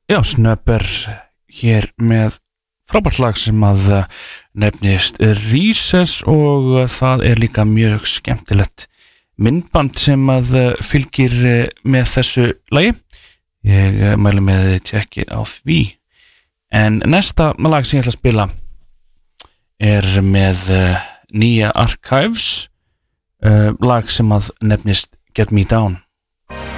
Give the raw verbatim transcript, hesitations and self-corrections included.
Já, Snöpper hér með frábært lag sem að nefnist Recess og það er líka mjög skemmtilegt myndband sem að fylgir með þessu lagi. Ég mæli með þið tjekkið á því. En næsta lag sem ég ætla að spila er með nýja Archives, lag sem að nefnist Get Me Down.